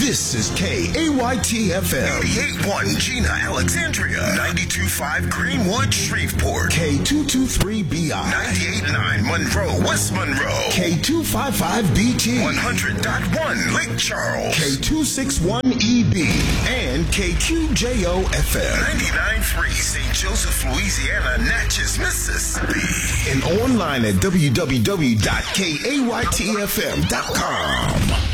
This is KAYT-FM. 88.1 Gina, Alexandria. 92.5 Greenwood, Shreveport. K223BI. 98.9 Monroe, West Monroe. K255BT. 100.1 Lake Charles. K261EB. And KQJO-FM. 99.3 St. Joseph, Louisiana, Natchez, Mississippi. And online at www.kaytfm.com.